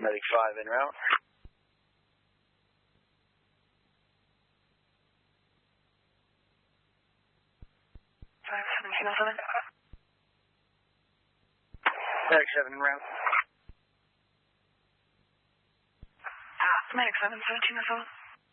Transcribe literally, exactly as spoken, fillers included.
Medic five en route. five seventeen oh seven. Medic seven en route. Medic seven seventeen oh seven.